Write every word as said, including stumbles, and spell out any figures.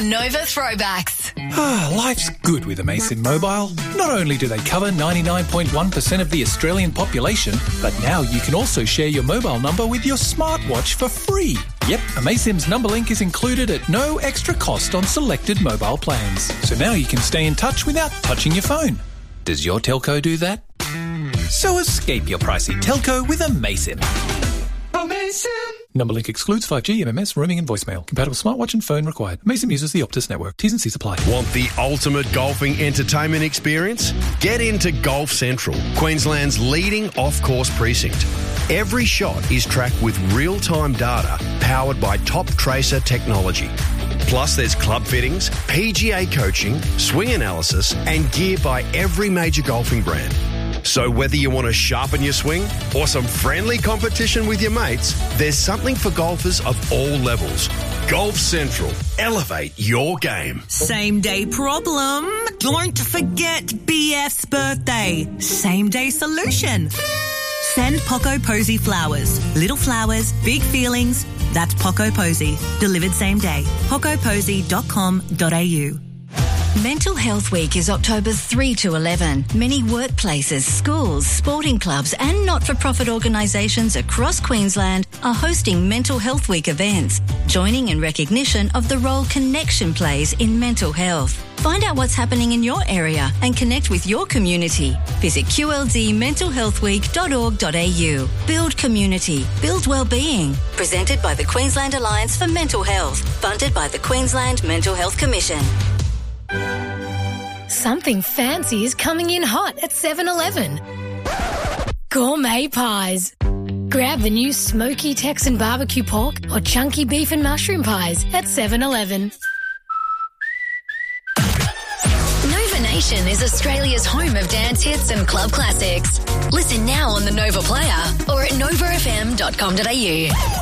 on Nova Throwbacks. Ah, life's good with Amaysim Mobile. Not only do they cover ninety-nine point one percent of the Australian population, but now you can also share your mobile number with your smartwatch for free. Yep, Amaysim's number link is included at no extra cost on selected mobile plans. So now you can stay in touch without touching your phone. Does your telco do that? So escape your pricey telco with Amaysim. Amaysim! Number link excludes five G, M M S, roaming and voicemail. Compatible smartwatch and phone required. Amaysim uses the Optus network. T's and C's apply. Want the ultimate golfing entertainment experience? Get into Golf Central, Queensland's leading off-course precinct. Every shot is tracked with real-time data powered by Top Tracer technology. Plus, there's club fittings, P G A coaching, swing analysis, and gear by every major golfing brand. So whether you want to sharpen your swing or some friendly competition with your mates, there's something for golfers of all levels. Golf Central. Elevate your game. Same day problem. Don't forget B F's birthday. Same day solution. Send Poco Posy flowers. Little flowers, big feelings. That's Poco Posy. Delivered same day. poco posy dot com dot a u. Mental Health Week is October third to eleventh. Many workplaces, schools, sporting clubs and not-for-profit organisations across Queensland are hosting Mental Health Week events, joining in recognition of the role connection plays in mental health. Find out what's happening in your area and connect with your community. Visit q l d mental health week dot org dot a u. Build community. Build wellbeing. Presented by the Queensland Alliance for Mental Health. Funded by the Queensland Mental Health Commission. Something fancy is coming in hot at seven eleven. Gourmet pies. Grab the new smoky Texan barbecue pork or chunky beef and mushroom pies at seven eleven. Nova Nation is Australia's home of dance hits and club classics. Listen now on the Nova Player or at nova f m dot com dot a u.